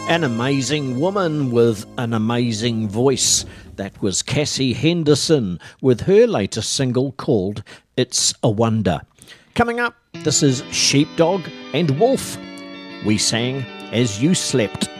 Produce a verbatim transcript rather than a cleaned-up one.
An amazing woman with an amazing voice. That was Cassie Henderson with her latest single called It's a Wonder. Coming up, this is Sheepdog and Wolf. We sang As You Slept.